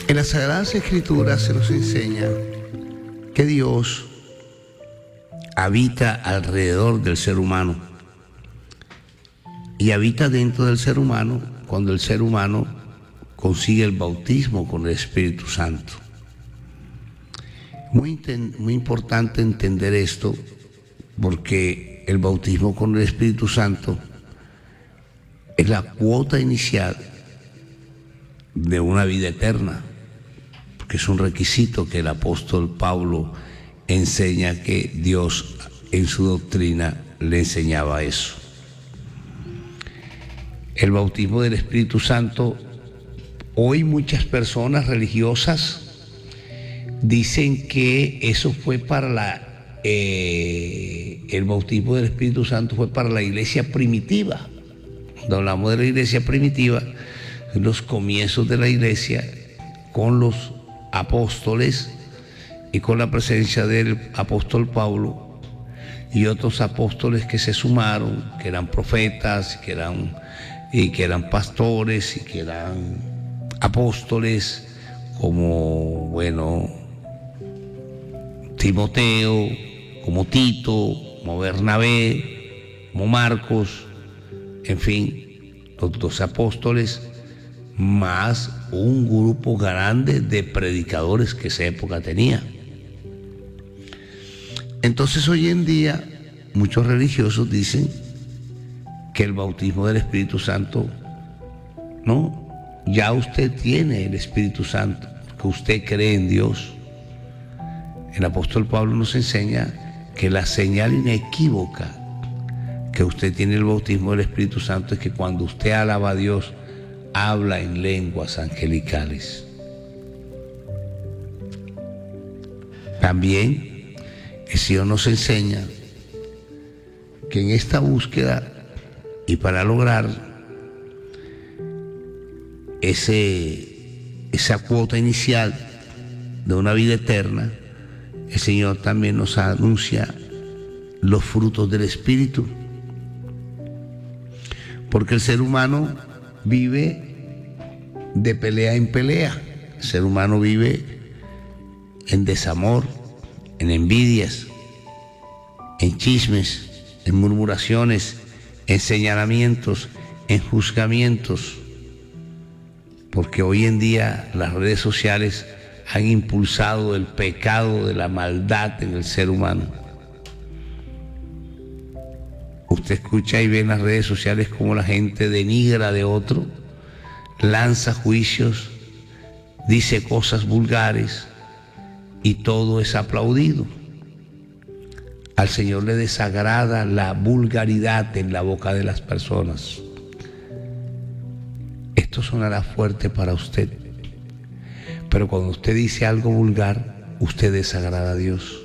En las Sagradas Escrituras se nos enseña que Dios habita alrededor del ser humano y habita dentro del ser humano cuando el ser humano consigue el bautismo con el Espíritu Santo. Muy importante entender esto, porque el bautismo con el Espíritu Santo es la cuota inicial de una vida eterna, porque es un requisito que el apóstol Pablo enseña, que Dios en su doctrina le enseñaba eso. El bautismo del Espíritu Santo, hoy muchas personas religiosas dicen que eso fue para el bautismo del Espíritu Santo fue para la iglesia primitiva. Cuando hablamos de la iglesia primitiva, en los comienzos de la iglesia, con los apóstoles y con la presencia del apóstol Pablo y otros apóstoles que se sumaron, que eran profetas, que eran pastores y que eran apóstoles, como, Timoteo, como Tito, como Bernabé, como Marcos, en fin, los 12 apóstoles, más un grupo grande de predicadores que esa época tenía. Entonces hoy en día muchos religiosos dicen que el bautismo del Espíritu Santo, no, ya usted tiene el Espíritu Santo, que usted cree en Dios. El apóstol Pablo nos enseña que la señal inequívoca que usted tiene el bautismo del Espíritu Santo es que cuando usted alaba a Dios, habla en lenguas angelicales. También el Señor nos enseña que en esta búsqueda y para lograr esa cuota inicial de una vida eterna, el Señor también nos anuncia los frutos del Espíritu, porque el ser humano vive de pelea en pelea. El ser humano vive en desamor, en envidias, en chismes, en murmuraciones, en señalamientos, en juzgamientos, porque hoy en día las redes sociales han impulsado el pecado de la maldad en el ser humano. Usted escucha y ve en las redes sociales cómo la gente denigra de otro, lanza juicios, dice cosas vulgares y todo es aplaudido. Al Señor le desagrada la vulgaridad en la boca de las personas. Esto sonará fuerte para usted, pero cuando usted dice algo vulgar, usted desagrada a Dios.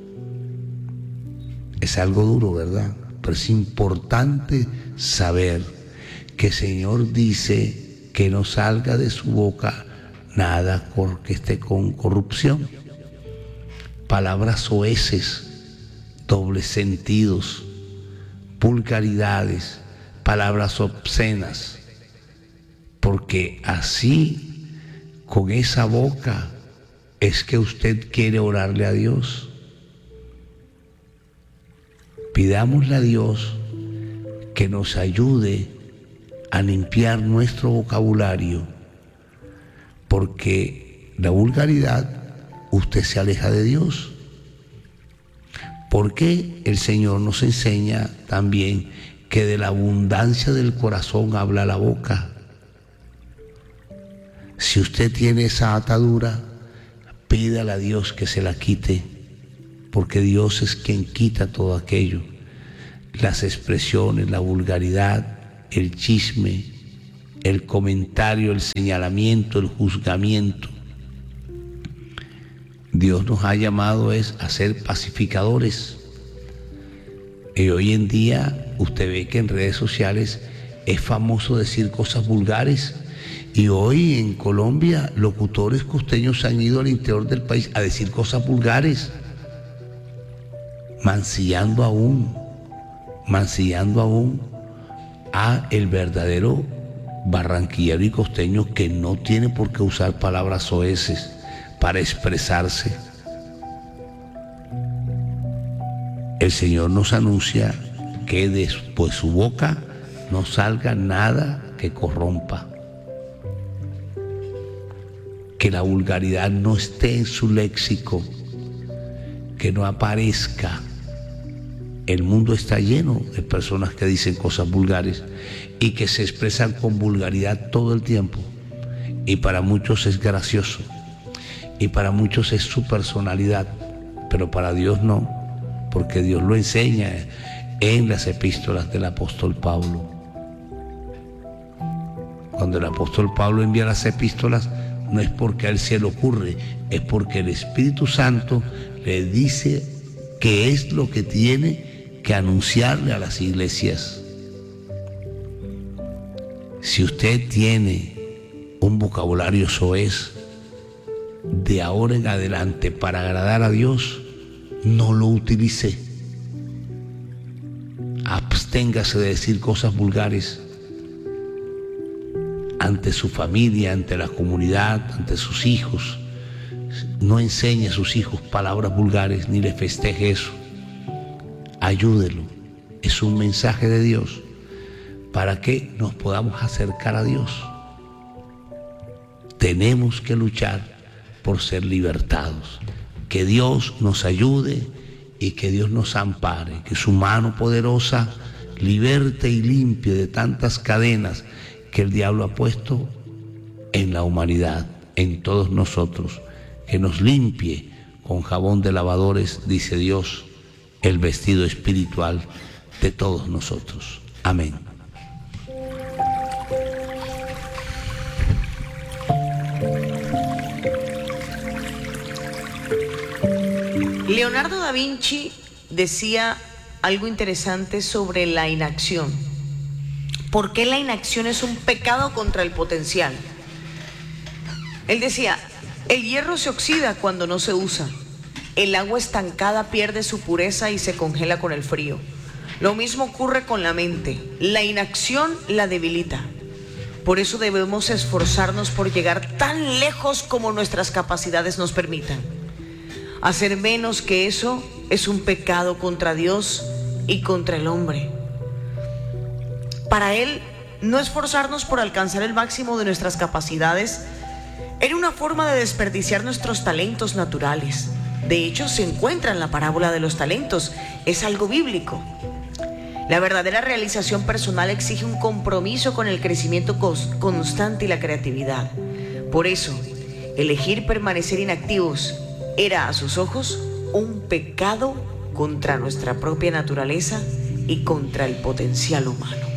Es algo duro, ¿verdad? Pero es importante saber que el Señor dice que no salga de su boca nada que esté con corrupción. Palabras soeces, dobles sentidos, vulgaridades, palabras obscenas, porque así, con esa boca, es que usted quiere orarle a Dios. Pidámosle a Dios que nos ayude a limpiar nuestro vocabulario, porque la vulgaridad, usted se aleja de Dios. Porque el Señor nos enseña también que de la abundancia del corazón habla la boca. Si usted tiene esa atadura, pídale a Dios que se la quite, porque Dios es quien quita todo aquello, las expresiones, la vulgaridad, el chisme, el comentario, el señalamiento, el juzgamiento. Dios nos ha llamado a ser pacificadores. Y hoy en día usted ve que en redes sociales es famoso decir cosas vulgares. Y hoy en Colombia locutores costeños han ido al interior del país a decir cosas vulgares, mancillando aún a el verdadero barranquillero y costeño que no tiene por qué usar palabras soeces para expresarse. El Señor nos anuncia que después de su boca no salga nada que corrompa, que la vulgaridad no esté en su léxico, que no aparezca. El mundo está lleno de personas que dicen cosas vulgares y que se expresan con vulgaridad todo el tiempo, y para muchos es gracioso y para muchos es su personalidad, pero para Dios no, porque Dios lo enseña en las epístolas del apóstol Pablo. Cuando el apóstol Pablo envía las epístolas, no es porque a él se le ocurre, es porque el Espíritu Santo le dice qué es lo que tiene que anunciarle a las iglesias. Si usted tiene un vocabulario soez, de ahora en adelante para agradar a Dios, no lo utilice. Absténgase de decir cosas vulgares ante su familia, ante la comunidad, ante sus hijos. No enseñe a sus hijos palabras vulgares ni le festeje eso. Ayúdelo. Es un mensaje de Dios para que nos podamos acercar a Dios. Tenemos que luchar por ser libertados. Que Dios nos ayude y que Dios nos ampare, que su mano poderosa liberte y limpie de tantas cadenas que el diablo ha puesto en la humanidad, en todos nosotros, que nos limpie con jabón de lavadores, dice Dios, el vestido espiritual de todos nosotros. Amén. Leonardo da Vinci decía algo interesante sobre la inacción. ¿Por qué la inacción es un pecado contra el potencial? Él decía, el hierro se oxida cuando no se usa. El agua estancada pierde su pureza y se congela con el frío. Lo mismo ocurre con la mente. La inacción la debilita. Por eso debemos esforzarnos por llegar tan lejos como nuestras capacidades nos permitan. Hacer menos que eso es un pecado contra Dios y contra el hombre. Para él, no esforzarnos por alcanzar el máximo de nuestras capacidades era una forma de desperdiciar nuestros talentos naturales. De hecho, se encuentra en la parábola de los talentos. Es algo bíblico. La verdadera realización personal exige un compromiso con el crecimiento constante y la creatividad. Por eso, elegir permanecer inactivos era a sus ojos un pecado contra nuestra propia naturaleza y contra el potencial humano.